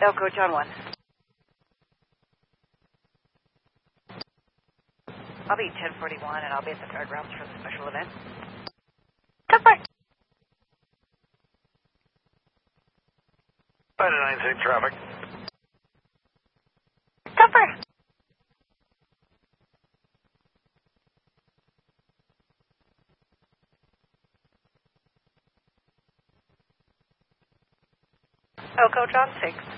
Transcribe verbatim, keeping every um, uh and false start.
Elko, John one. I'll be ten forty-one, and I'll be at the fairgrounds for the special event. Confirm. Five to nine six traffic. Confirm. Elko, John six.